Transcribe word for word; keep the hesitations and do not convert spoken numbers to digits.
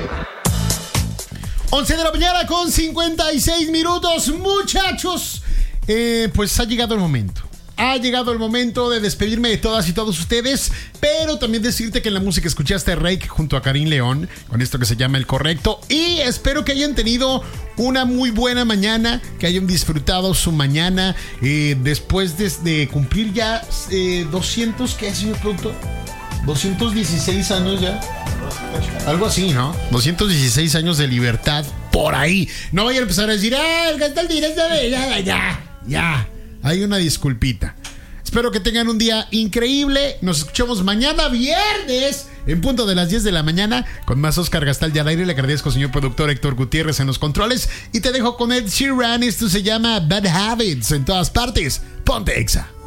once de la mañana con cincuenta y seis minutos, muchachos. Eh, pues ha llegado el momento. Ha llegado el momento de despedirme de todas y todos ustedes, pero también decirte que en la música escuchaste a Rake junto a Karim León, con esto que se llama El Correcto, y espero que hayan tenido una muy buena mañana, que hayan disfrutado su mañana, eh, después de, de cumplir ya eh, doscientos, ¿qué es, señor productor? doscientos dieciséis años ya. Algo así, ¿no? doscientos dieciséis años de libertad por ahí. No vayan a empezar a decir, ah, el Gastal directo de ya, ya, ya. Hay una disculpita. Espero que tengan un día increíble. Nos escuchamos mañana viernes en punto de las diez de la mañana con más Oscar Gastal ya al aire. Le agradezco, señor productor Héctor Gutiérrez, en los controles. Y te dejo con Ed Sheeran. Esto se llama Bad Habits en todas partes. Ponte Exa.